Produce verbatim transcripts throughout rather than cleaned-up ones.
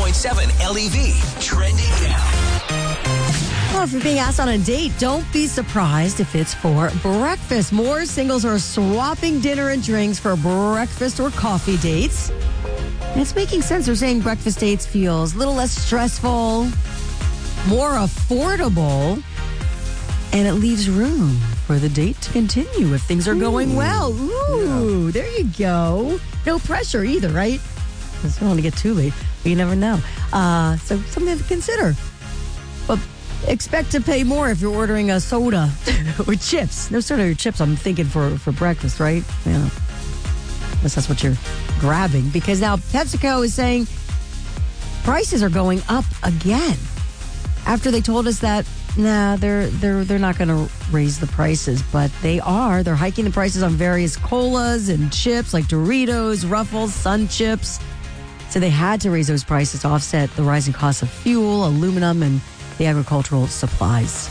point seven L E V. Trending now. Well, if you're being asked on a date, don't be surprised if it's for breakfast. More singles are swapping dinner and drinks for breakfast or coffee dates. And it's making sense. They're saying breakfast dates feels a little less stressful, more affordable, and it leaves room for the date to continue if things are going Ooh. well. Ooh, yeah. There you go. No pressure either, right? Because you don't want to get too late, but you never know. Uh, so something to consider. But expect to pay more if you're ordering a soda or chips. No soda or chips, I'm thinking, for, for breakfast, right? Yeah. Unless that's what you're grabbing. Because now PepsiCo is saying prices are going up again. After they told us that, nah, they're they're they're not going to raise the prices, but they are. They're hiking the prices on various colas and chips like Doritos, Ruffles, Sun Chips. So they had to raise those prices to offset the rising costs of fuel, aluminum, and the agricultural supplies.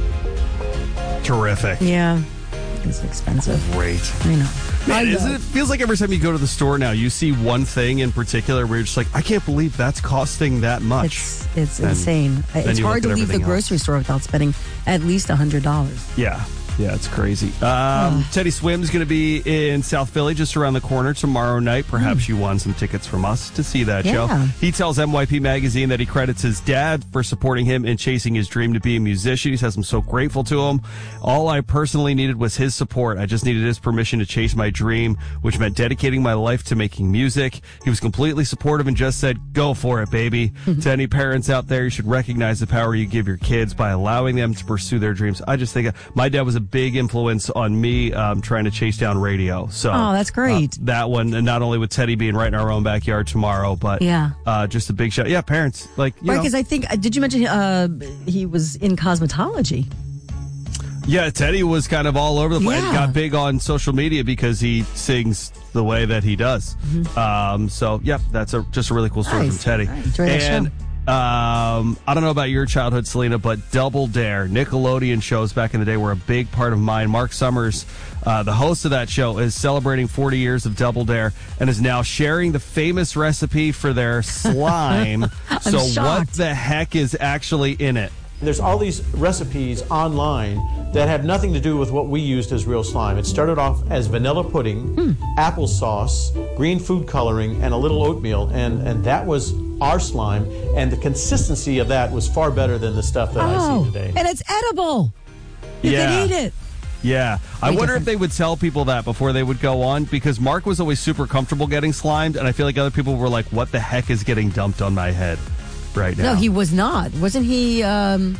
Terrific. Yeah, it's expensive. Great. I know. Man, I know. isn't it feels like every time you go to the store now, you see one thing in particular where you're just like, I can't believe that's costing that much. It's it's And insane. It's you hard look to at leave the everything grocery else. store without spending at least one hundred dollars. Yeah. Yeah, it's crazy. Um, Teddy Swim's going to be in South Philly just around the corner tomorrow night. Perhaps mm. you won some tickets from us to see that yeah. show. He tells N Y P Magazine that he credits his dad for supporting him in chasing his dream to be a musician. He says, I'm so grateful to him. All I personally needed was his support. I just needed his permission to chase my dream, which meant dedicating my life to making music. He was completely supportive and just said, go for it, baby. To any parents out there, you should recognize the power you give your kids by allowing them to pursue their dreams. I just think my dad was a big influence on me um, trying to chase down radio. So, oh, that's great. Uh, that one, and not only with Teddy being right in our own backyard tomorrow, but yeah, uh, just a big shout. Yeah, parents, like, you right? know. Because I think, did you mention uh, he was in cosmetology? Yeah, Teddy was kind of all over the place. Yeah. And got big on social media because he sings the way that he does. Mm-hmm. Um, so, yeah, that's a, just a really cool story nice. from Teddy. Right. Enjoy that and, show. Um, I don't know about your childhood, Selena, but Double Dare, Nickelodeon shows back in the day were a big part of mine. Mark Summers, uh, the host of that show, is celebrating forty years of Double Dare and is now sharing the famous recipe for their slime. So shocked. what the heck is actually in it? There's all these recipes online that have nothing to do with what we used as real slime. It started off as vanilla pudding, mm. applesauce, green food coloring, and a little oatmeal, and, and that was our slime, and the consistency of that was far better than the stuff that oh, I see today. And it's edible. You yeah. can eat it. Yeah. I Way wonder different. if they would tell people that before they would go on, because Mark was always super comfortable getting slimed, and I feel like other people were like, what the heck is getting dumped on my head right now? No, he was not. Wasn't he, um,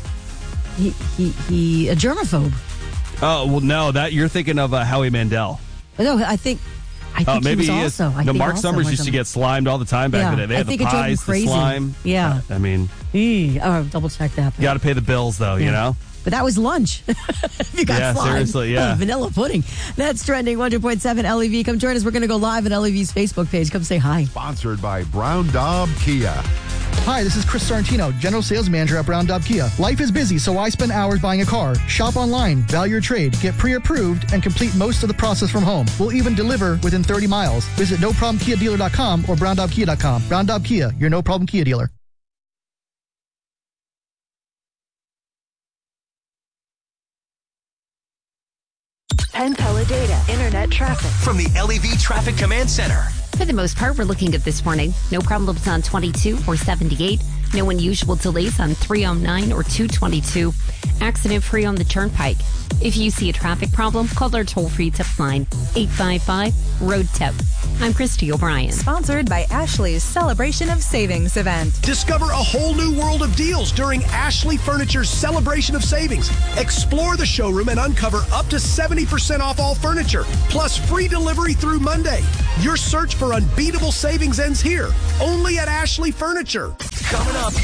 he, he, he a germaphobe? Oh, well, no, that you're thinking of uh, Howie Mandel. No, I think... I think Oh, maybe he he was is. also. I no, think Mark also Summers was used to him. get slimed all the time back Yeah, in the day. They I had think the it drove him pies, the crazy. slime. Yeah. Uh, I mean, Eee. Oh, double check that. you got to pay the bills, though, Yeah. you know? But that was lunch. If you got Yeah, slime. seriously, yeah. Oh, vanilla pudding. That's trending. one hundred point seven L E V. Come join us. We're going to go live at L E V's Facebook page. Come say hi. Sponsored by Brown Daub Kia. Hi, this is Chris Sorrentino, General Sales Manager at Brown Daub Kia. Life is busy, so I spend hours buying a car. Shop online, value your trade, get pre-approved, and complete most of the process from home. We'll even deliver within thirty miles. Visit no problem kia dealer dot com or brown daub kia dot com. Brown Daub Kia, your no-problem Kia dealer. Penn Data Internet traffic. From the L E V Traffic Command Center. For the most part, we're looking at this morning. No problems on twenty-two or seventy-eight. No unusual delays on three oh nine or two twenty-two. Accident free on the Turnpike. If you see a traffic problem, call our toll-free tip line, eight five five, road tip. I'm Christy O'Brien. Sponsored by Ashley's Celebration of Savings event. Discover a whole new world of deals during Ashley Furniture's Celebration of Savings. Explore the showroom and uncover up to seventy percent off all furniture, plus free delivery through Monday. Your search for unbeatable savings ends here, only at Ashley Furniture. Coming up.